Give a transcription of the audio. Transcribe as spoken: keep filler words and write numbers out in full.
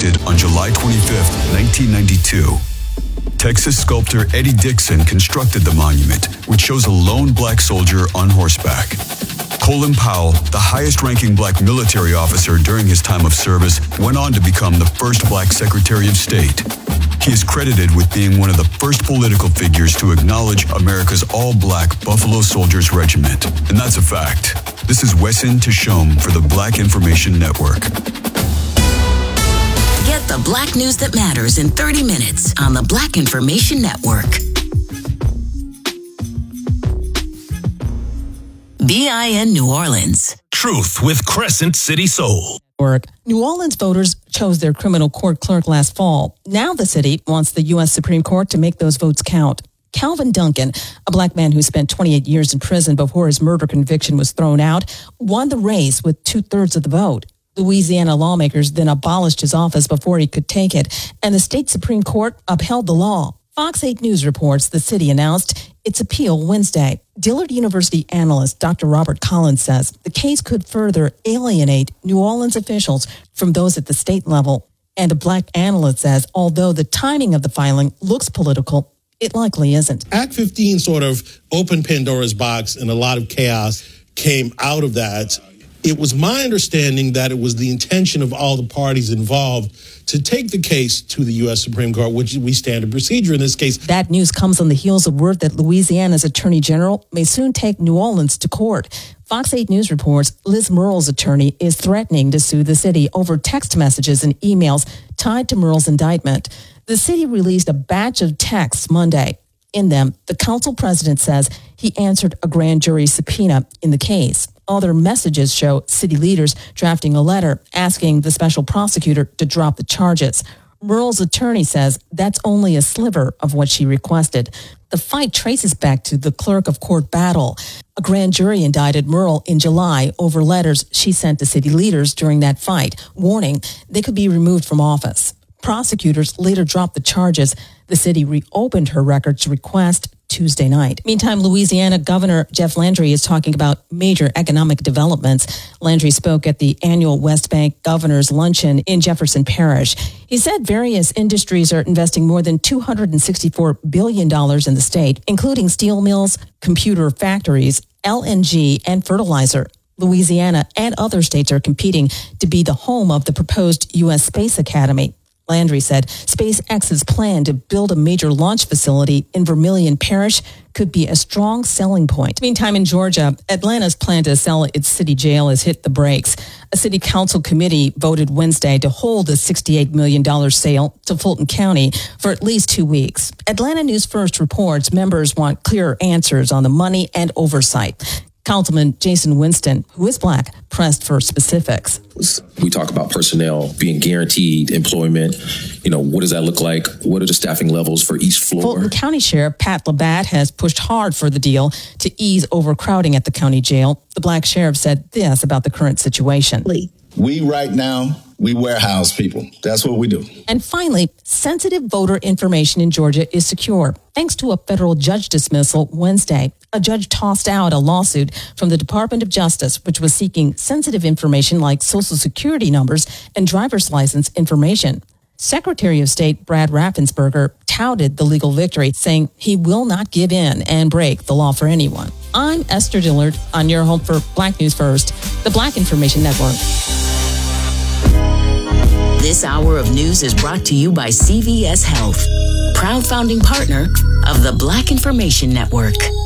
invented on July twenty-fifth, nineteen ninety-two. Texas sculptor Eddie Dixon constructed the monument, which shows a lone black soldier on horseback. Colin Powell, the highest-ranking black military officer during his time of service, went on to become the first black Secretary of State. He is credited with being one of the first political figures to acknowledge America's all-black Buffalo Soldiers Regiment. And that's a fact. This is Wesson Tashome for the Black Information Network. Get the black news that matters in thirty minutes on the Black Information Network. B I N New Orleans. Truth with Crescent City Soul. New Orleans voters chose their criminal court clerk last fall. Now the city wants the U S Supreme Court to make those votes count. Calvin Duncan, a black man who spent twenty-eight years in prison before his murder conviction was thrown out, won the race with two-thirds of the vote. Louisiana lawmakers then abolished his office before he could take it, and the state Supreme Court upheld the law. Fox eight News reports the city announced its appeal Wednesday. Dillard University analyst Doctor Robert Collins says the case could further alienate New Orleans officials from those at the state level. And a black analyst says although the timing of the filing looks political, it likely isn't. Act fifteen sort of opened Pandora's box, and a lot of chaos came out of that. It was my understanding that it was the intention of all the parties involved to take the case to the U S Supreme Court, which we standard procedure in this case. That news comes on the heels of word that Louisiana's Attorney General may soon take New Orleans to court. Fox eight News reports Liz Murrell's attorney is threatening to sue the city over text messages and emails tied to Murrell's indictment. The city released a batch of texts Monday. In them, the council president says he answered a grand jury subpoena in the case. Other messages show city leaders drafting a letter asking the special prosecutor to drop the charges. Murrell's attorney says that's only a sliver of what she requested. The fight traces back to the clerk of court battle. A grand jury indicted Murrell in July over letters she sent to city leaders during that fight, warning they could be removed from office. Prosecutors later dropped the charges. The city reopened her records request Tuesday night. Meantime, Louisiana Governor Jeff Landry is talking about major economic developments. Landry spoke at the annual West Bank Governors Luncheon in Jefferson Parish. He said various industries are investing more than two hundred sixty-four billion dollars in the state, including steel mills, computer factories, L N G, and fertilizer. Louisiana and other states are competing to be the home of the proposed U S Space Academy. Landry said SpaceX's plan to build a major launch facility in Vermilion Parish could be a strong selling point. Meantime, in Georgia, Atlanta's plan to sell its city jail has hit the brakes. A city council committee voted Wednesday to hold a sixty-eight million dollars sale to Fulton County for at least two weeks. Atlanta News First reports members want clearer answers on the money and oversight. Councilman Jason Winston, who is black, pressed for specifics. We talk about personnel being guaranteed employment. You know, what does that look like? What are the staffing levels for each floor? Fulton County Sheriff Pat Labatt has pushed hard for the deal to ease overcrowding at the county jail. The black sheriff said this about the current situation. We right now, we warehouse people. That's what we do. And finally, sensitive voter information in Georgia is secure, thanks to a federal judge dismissal Wednesday. A judge tossed out a lawsuit from the Department of Justice, which was seeking sensitive information like Social Security numbers and driver's license information. Secretary of State Brad Raffensperger touted the legal victory, saying he will not give in and break the law for anyone. I'm Esther Dillard on your home for Black News First, the Black Information Network. This hour of news is brought to you by C V S Health, proud founding partner of the Black Information Network.